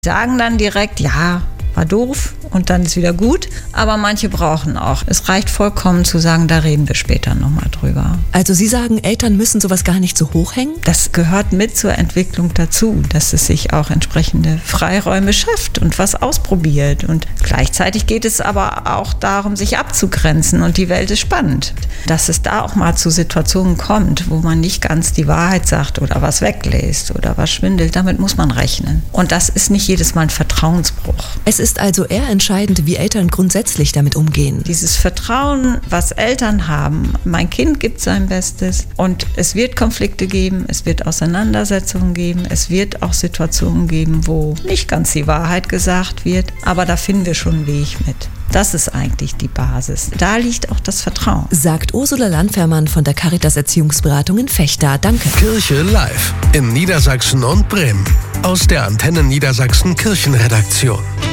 Sagen dann direkt, ja, war doof und dann ist wieder gut, aber manche brauchen auch. Es reicht vollkommen zu sagen, da reden wir später nochmal drüber. Also Sie sagen, Eltern müssen sowas gar nicht so hochhängen? Das gehört mit zur Entwicklung dazu, dass es sich auch entsprechende Freiräume schafft und was ausprobiert. Und gleichzeitig geht es aber auch darum, sich abzugrenzen und die Welt ist spannend. Dass es da auch mal zu Situationen kommt, wo man nicht ganz die Wahrheit sagt oder was weglässt oder was schwindelt, damit muss man rechnen. Und das ist nicht jedes Mal ein Vertrauensbruch. Es ist also eher entscheidend, wie Eltern grundsätzlich damit umgehen. Dieses Vertrauen, was Eltern haben, mein Kind gibt sein Bestes und es wird Konflikte geben, es wird Auseinandersetzungen geben, es wird auch Situationen geben, wo nicht ganz die Wahrheit gesagt wird, aber da finden wir schon einen Weg mit. Das ist eigentlich die Basis. Da liegt auch das Vertrauen. Sagt Ursula Landfermann von der Caritas Erziehungsberatung in Vechta. Danke. Kirche live in Niedersachsen und Bremen. Aus der Antenne Niedersachsen Kirchenredaktion.